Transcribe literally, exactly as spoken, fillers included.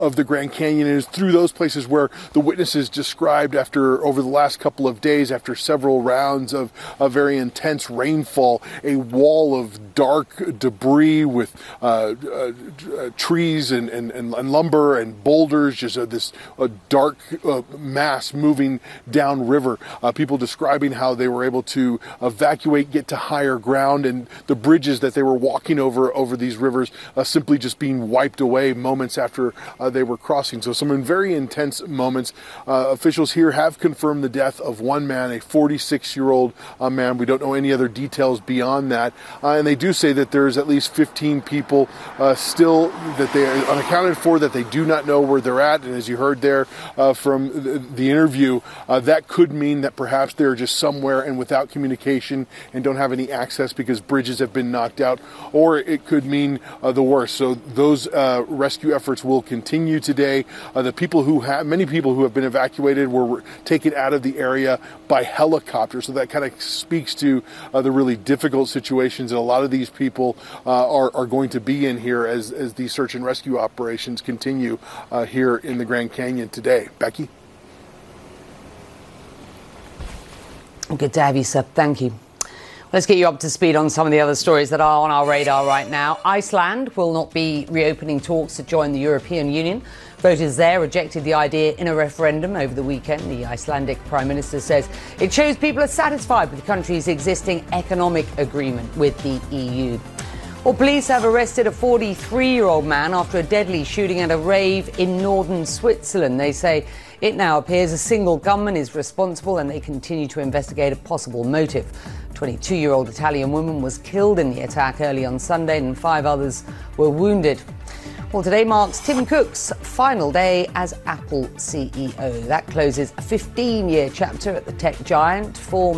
of the Grand Canyon. And it's through those places where the witnesses described after over the last couple of days, after several rounds of a very intense rainfall, a wall of dark debris with uh, uh, uh, trees and, and, and lumber and boulders, just uh, this uh, dark uh, mass moving downriver. Uh, people describing how they were able to evacuate, get to higher ground, and the bridges that they were walking over over these rivers uh, simply just being wiped away moments after uh, they were crossing. So some very intense moments. Uh, officials here have confirmed the death of one man, a forty-six-year-old uh, man. We don't know any other details beyond that. Uh, and they do say that there's at least fifteen people uh, still that they are unaccounted for, that they do not know where they're at. And as you heard there uh, from the, the interview, uh, that could mean that perhaps they're just somewhere and without communication and don't have any access because bridges have been knocked out, or it could mean uh, the worst. So those uh, rescue efforts will continue today. Uh, the people who have, many people who have been evacuated were taken out of the area by helicopter. So that kind of speaks to uh, the really difficult situations that a lot of these people uh, are, are going to be in here as, as these search and rescue operations continue uh, here in the Grand Canyon today. Becky? Good to have you, sir. Thank you. Let's get you up to speed on some of the other stories that are on our radar right now. Iceland will not be reopening talks to join the European Union. Voters there rejected the idea in a referendum over the weekend. The Icelandic Prime Minister says it shows people are satisfied with the country's existing economic agreement with the E U. Well, police have arrested a forty-three-year-old man after a deadly shooting at a rave in northern Switzerland. They say it now appears a single gunman is responsible and they continue to investigate a possible motive. twenty-two-year-old Italian woman was killed in the attack early on Sunday and five others were wounded. Well, today marks Tim Cook's final day as Apple C E O. That closes a fifteen-year chapter at the tech giant. Four